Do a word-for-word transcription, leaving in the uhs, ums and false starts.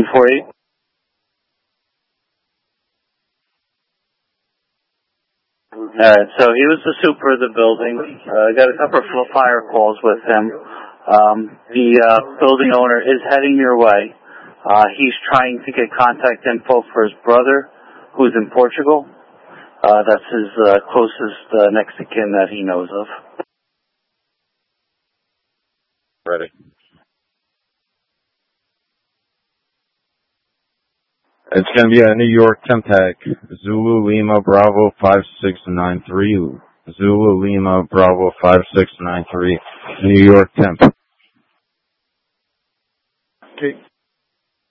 four eight. Alright, so he was the super of the building. I uh, got a couple of fire calls with him. Um, the uh, building owner is heading your way. Uh, he's trying to get contact info for his brother, who's in Portugal. Uh, that's his uh, closest uh, next of kin that he knows of. Ready. It's going to be a New York Temtec, Zulu Lima Bravo five six nine three, Zulu Lima Bravo five six nine three, New York Temp. Okay.